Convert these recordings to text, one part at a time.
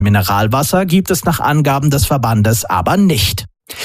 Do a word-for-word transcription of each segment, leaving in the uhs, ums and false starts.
Mineralwasser gibt es nach Angaben des Verbandes aber nicht.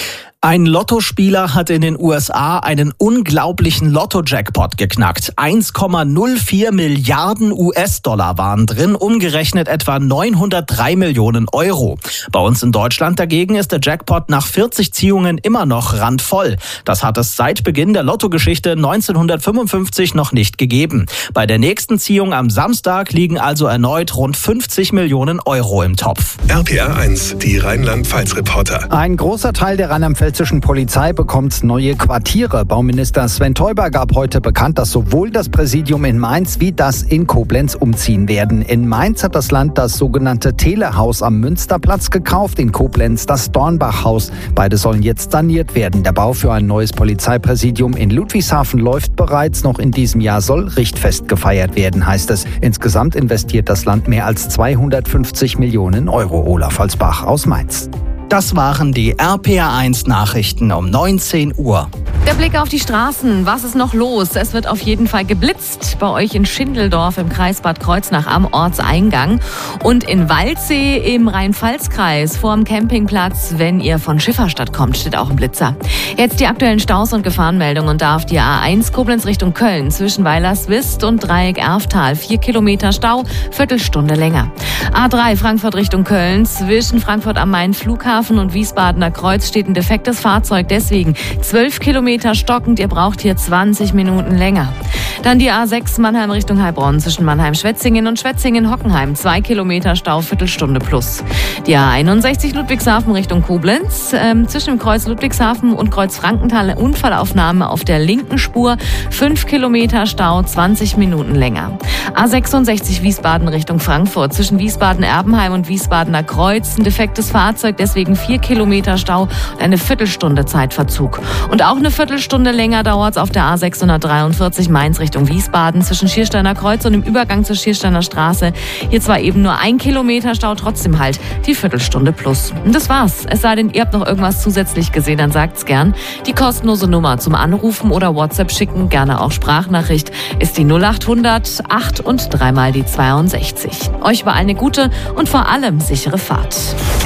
Ein Lottospieler hat in den U S A einen unglaublichen Lotto-Jackpot geknackt. eins Komma null vier Milliarden U S-Dollar waren drin, umgerechnet etwa neunhundertdrei Millionen Euro. Bei uns in Deutschland dagegen ist der Jackpot nach vierzig Ziehungen immer noch randvoll. Das hat es seit Beginn der Lottogeschichte neunzehnhundertfünfundfünfzig noch nicht gegeben. Bei der nächsten Ziehung am Samstag liegen also erneut rund fünfzig Millionen Euro im Topf. R P R eins, die Rheinland-Pfalz-Reporter. Ein großer Teil der rheinland-pfälzischen Polizei bekommt neue Quartiere. Bauminister Sven Teuber gab heute bekannt, dass sowohl das Präsidium in Mainz wie das in Koblenz umziehen werden. In Mainz hat das Land das sogenannte Telehaus am Münsterplatz gekauft, in Koblenz das Dornbachhaus. Beide sollen jetzt saniert werden. Der Bau für ein neues Polizeipräsidium in Ludwigshafen läuft bereits. Noch in diesem Jahr soll Richtfest gefeiert werden, heißt es. Insgesamt investiert das Land mehr als zweihundertfünfzig Millionen Euro. Olaf Holzbach aus Mainz. Das waren die R P R eins Nachrichten um neunzehn Uhr. Der Blick auf die Straßen. Was ist noch los? Es wird auf jeden Fall geblitzt bei euch in Schindeldorf im Kreis Bad Kreuznach am Ortseingang und in Waldsee im Rhein-Pfalz-Kreis vor dem Campingplatz. Wenn ihr von Schifferstadt kommt, steht auch ein Blitzer. Jetzt die aktuellen Staus und Gefahrenmeldungen. Da auf die A eins Koblenz Richtung Köln zwischen Weilerswist und Dreieck Erftal. Vier Kilometer Stau, Viertelstunde länger. A drei Frankfurt Richtung Köln zwischen Frankfurt am Main Flughafen und Wiesbadener Kreuz steht ein defektes Fahrzeug. Deswegen zwölf Kilometer stockend, ihr braucht hier zwanzig Minuten länger. Dann die A sechs Mannheim Richtung Heilbronn zwischen Mannheim-Schwetzingen und Schwetzingen-Hockenheim. Zwei Kilometer Stau, Viertelstunde plus. Die A einundsechzig Ludwigshafen Richtung Koblenz. Ähm, zwischen dem Kreuz Ludwigshafen und Kreuz Frankenthal eine Unfallaufnahme auf der linken Spur. Fünf Kilometer Stau, zwanzig Minuten länger. A sechsundsechzig Wiesbaden Richtung Frankfurt. Zwischen Wiesbaden-Erbenheim und Wiesbadener Kreuz ein defektes Fahrzeug, deswegen vier Kilometer Stau und eine Viertelstunde Zeitverzug. Und auch eine Viertelstunde länger dauert es auf der A sechshundertdreiundvierzig Mainz Richtung Wiesbaden zwischen Schiersteiner Kreuz und im Übergang zur Schiersteiner Straße. Hier zwar eben nur ein Kilometer Stau, trotzdem halt die Viertelstunde plus. Und das war's. Es sei denn, ihr habt noch irgendwas zusätzlich gesehen, dann sagt's gern. Die kostenlose Nummer zum Anrufen oder WhatsApp schicken, gerne auch Sprachnachricht, ist die null achthundert acht und dreimal die zweiundsechzig. Euch überall eine gute und vor allem sichere Fahrt.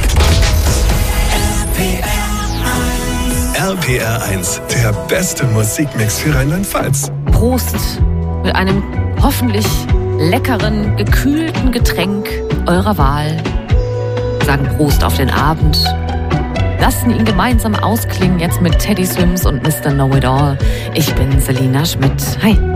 R P R eins, der beste Musikmix für Rheinland-Pfalz. Prost mit einem hoffentlich leckeren, gekühlten Getränk eurer Wahl. Wir sagen Prost auf den Abend. Lassen ihn gemeinsam ausklingen jetzt mit Teddy Swims und Mister Know-It-All. Ich bin Selina Schmidt. Hi.